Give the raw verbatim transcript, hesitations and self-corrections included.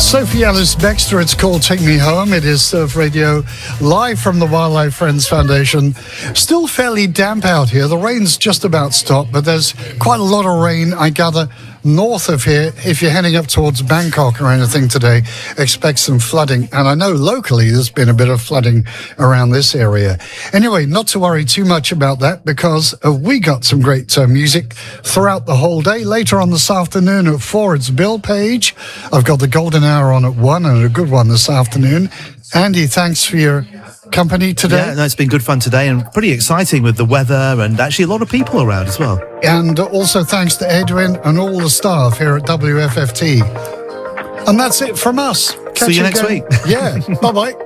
Sophie Ellis-Bextor, it's called Take Me Home. It is Surf Radio, live from the Wildlife Friends Foundation. Still fairly damp out here. The rain's just about stopped, but there's quite a lot of rain, I gather, north of here. If you're heading up towards Bangkok or anything today, expect some flooding. And I know locally there's been a bit of flooding around this area. Anyway, not to worry too much about that, because uh, we got some great uh, music throughout the whole day. Later on this afternoon at four, it's Bill Page. I've got the Golden Hour on at one, and a good one this afternoon. Andy, thanks for your company today. Yeah, no, it's been good fun today and pretty exciting with the weather and actually a lot of people around as well. And also thanks to Edwin and all the staff here at W F F T. And that's it from us. Catch See you, you next again. week. Yeah, bye-bye.